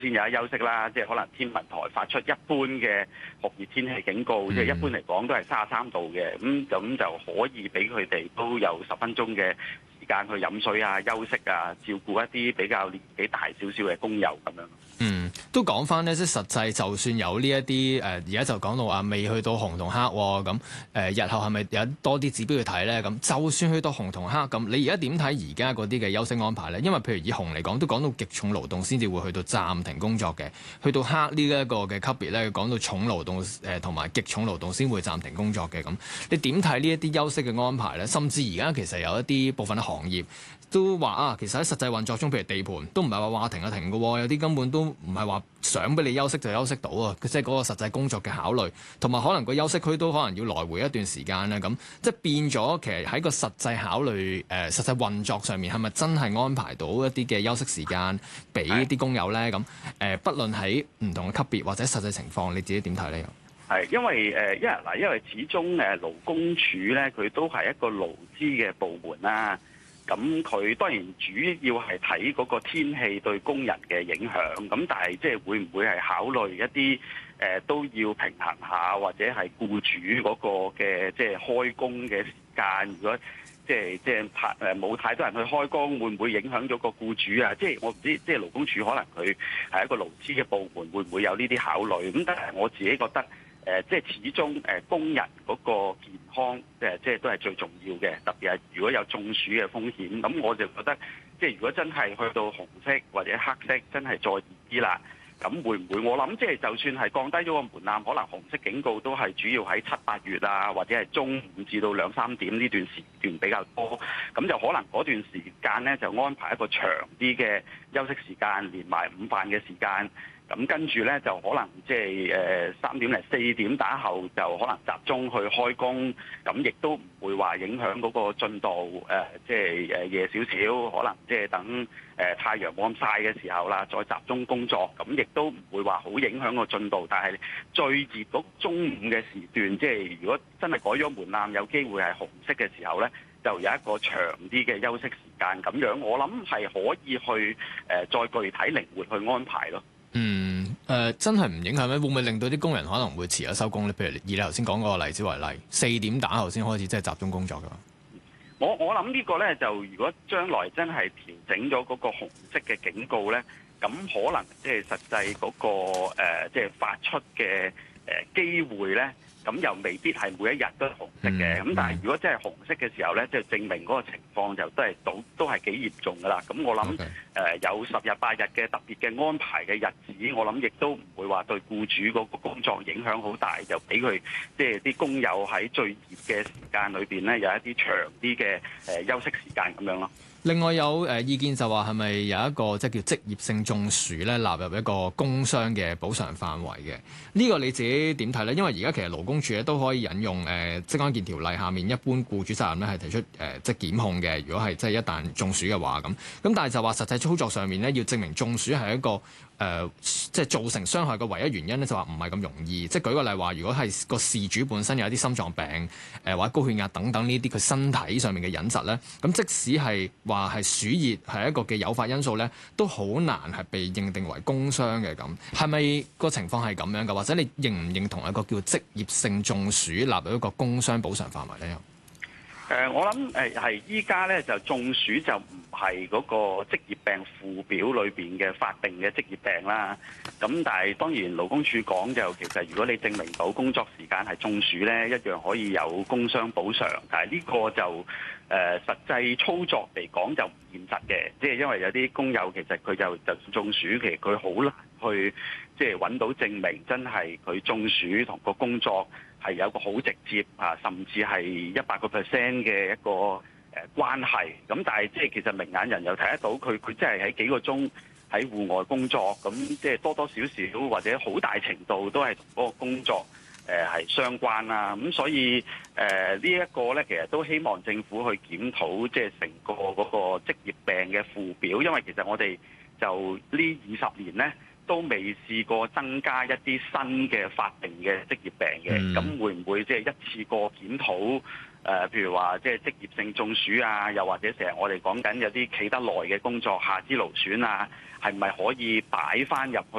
先有得休息啦，即係可能天文台發出一般嘅酷熱天氣警告，即係一般嚟講都係33度嘅，咁就可以俾佢哋都有10分鐘嘅時間去飲水啊、休息啊、照顧一啲比較年紀大少少嘅工友咁樣。 都講翻咧，即係實際，就算有呢一啲而家就講到話未去到紅同黑喎，咁日後係咪有多啲指標去睇咧？咁就算去到紅同黑，咁你而家點睇而家嗰啲嘅休息安排咧？因為譬如以紅嚟講，都講到極重勞動先至會去到暫停工作嘅，去到黑呢一個嘅級別咧，講到重勞動同埋極重勞動先會暫停工作嘅。咁你點睇呢一啲休息嘅安排咧？甚至而家其實有一啲部分嘅行業都話其實喺實際運作中，譬如地盤都唔係話停就停嘅喎，有啲根本都唔係話想俾你休息就休息到啊！即係嗰個實際工作嘅考慮，同埋可能個休息區都可能要來回一段時間咧。咁即係變咗，其實喺個實際考慮實際運作上面，係咪真係安排到一啲嘅休息時間俾啲工友咧？咁不論喺唔同嘅級別或者實際情況，你自己點睇咧？ 係因為因為始終勞工處咧，佢都係一個勞資嘅部門啦。咁佢當然主要係睇嗰個天氣對工人嘅影響，咁但係即係會唔會係考慮一啲都要平衡下，或者係僱主嗰個嘅即係開工嘅時間，如果即係冇太多人去開工，會唔會影響咗個僱主啊？即係我唔知，即係勞工處可能佢係一個勞資嘅部門，會唔會有呢啲考慮？咁但係我自己覺得。即係始終工人嗰個健康即係都係最重要嘅，特別係如果有中暑嘅風險，咁我就覺得即係如果真係去到紅色或者黑色，真係再熱啲啦，咁會唔會我諗即係就算係降低咗個門檻，可能紅色警告都係主要喺7、8月啊，或者係中午至到2、3點呢段時段比較多，咁就可能嗰段時間咧就安排一個長啲嘅休息時間，連埋午飯嘅時間。咁跟住咧就可能即係3點零4點打後就可能集中去開工，咁亦都唔會話影響嗰個進度即係夜少少，可能即係等太陽冇咁曬嘅時候啦，再集中工作，咁亦都唔會話好影響個進度。但係最熱嗰中午嘅時段，即係如果真係改咗門檻，有機會係紅色嘅時候咧，就有一個長啲嘅休息時間，咁樣我諗係可以去再具體靈活去安排咯。 真係唔影響咩？會唔會令到啲工人可能會遲咗收工咧？譬如以你頭先講嗰個例子為例，4點打後先開始即係集中工作㗎。 我諗呢個咧就如果將來真係調整咗嗰個紅色嘅警告咧，咁可能即係實際嗰個即係發出嘅機會咧。咁又未必係每一日都係紅色嘅，咁但係如果真係紅色嘅時候咧，即係證明嗰個情況就都係幾嚴重噶啦。咁我諗有10日8日嘅特別嘅安排嘅日子，我諗亦都唔會話對僱主嗰個工作影響好大，就俾佢即係啲工友喺最熱嘅時間裏邊咧，有一啲長啲嘅休息時間咁樣咯。 另外有意見就話係咪有一個即係叫職業性中暑咧納入一個工傷嘅補償範圍嘅？呢個你自己點睇咧？因為而家其實勞工處咧都可以引用職安健條例下面一般僱主責任咧係提出即係檢控嘅。如果係即係一旦中暑嘅話咁但係就話實際操作上面咧要證明中暑係一個即係造成傷害嘅唯一原因咧，就話唔係咁容易。即係舉個例話，如果係個事主本身有一啲心臟病或者高血壓等等呢啲佢身體上面嘅隱疾咧，咁即使係話係暑熱係一個嘅誘發因素咧，都好難係被認定為工傷嘅。咁係咪個情況係咁樣嘅？或者你認唔認同一個叫職業性中暑納入一個工傷補償範圍咧？ 我諗係依家咧就中暑就唔係嗰個職業病附表裏邊嘅法定嘅職業病啦。咁但係當然勞工處講就其實如果你證明到工作時間係中暑咧，一樣可以有工傷補償。但係呢個就實際操作嚟講就唔現實嘅，即係因為有啲工友其實佢就中暑，其實佢好難去即係揾到證明真係佢中暑同個工作係有個好直接甚至係100% 嘅一個關係。咁但係即係其實明眼人又睇得到佢真係喺幾個鐘喺戶外工作，咁即係多多少少或者好大程度都係同嗰個工作係相關啦。咁所以呢一個咧，其實都希望政府去檢討即係成個嗰個職業病嘅附表，因為其實我哋就呢20年咧，都未試過增加一啲新嘅法定嘅職業病嘅，咁會唔會即係一次過檢討譬如話即係職業性中暑啊，又或者成日我哋講緊有啲企得耐嘅工作，下肢勞損啊，係咪可以擺翻入去